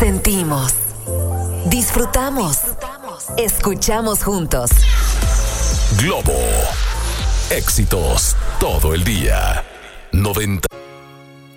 Sentimos, disfrutamos, escuchamos juntos. Globo. Éxitos todo el día. 90.